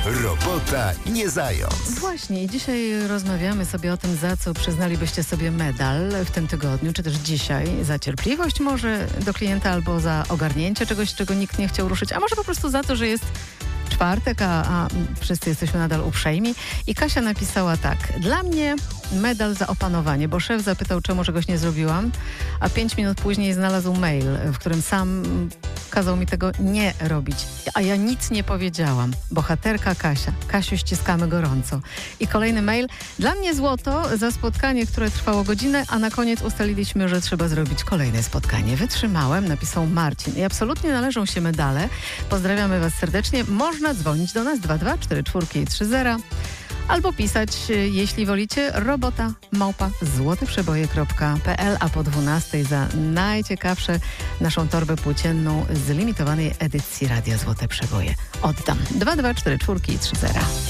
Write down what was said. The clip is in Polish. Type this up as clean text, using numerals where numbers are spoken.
Robota nie zając. Właśnie i dzisiaj rozmawiamy sobie o tym, za co przyznalibyście sobie medal w tym tygodniu, czy też dzisiaj. Za cierpliwość może do klienta albo za ogarnięcie czegoś, czego nikt nie chciał ruszyć, a może po prostu za to, że jest czwartek, a wszyscy jesteśmy nadal uprzejmi. I Kasia napisała tak. Dla mnie medal za opanowanie, bo szef zapytał, czemu czegoś nie zrobiłam, a 5 minut później znalazł mail, w którym sam kazał mi tego nie robić. A ja nic nie powiedziałam. Bohaterka Kasia. Kasiu, ściskamy gorąco. I kolejny mail. Dla mnie złoto za spotkanie, które trwało godzinę, a na koniec ustaliliśmy, że trzeba zrobić kolejne spotkanie. Wytrzymałem, napisał Marcin. I absolutnie należą się medale. Pozdrawiamy Was serdecznie. Można dzwonić do nas 22 44 albo pisać, jeśli wolicie, robota@złoteprzeboje.pl, a po 12 za najciekawsze naszą torbę płócienną z limitowanej edycji Radia Złote Przeboje oddam. 22 44 30.